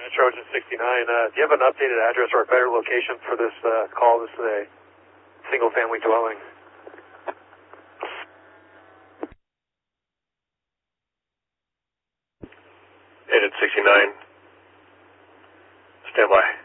Trojan 69. Do you have an updated address or a better location for this call? This is a single-family dwelling. At 69. Stand by.